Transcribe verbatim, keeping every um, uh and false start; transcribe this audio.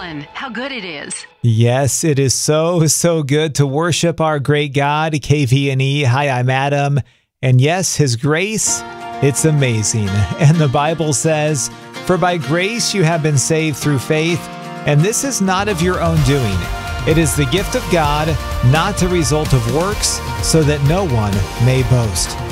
fun. How good it is. Yes, it is so, so good to worship our great God, K V N E. Hi, I'm Adam. And yes, His grace, it's amazing. And the Bible says, "For by grace you have been saved through faith, and this is not of your own doing. It is the gift of God, not the result of works, so that no one may boast."